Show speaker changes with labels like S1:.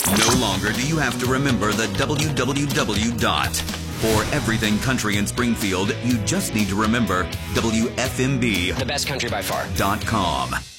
S1: No longer do you have to remember the www dot. For everything country in Springfield, you just need to remember WFMB.
S2: The best country by far.
S1: .com.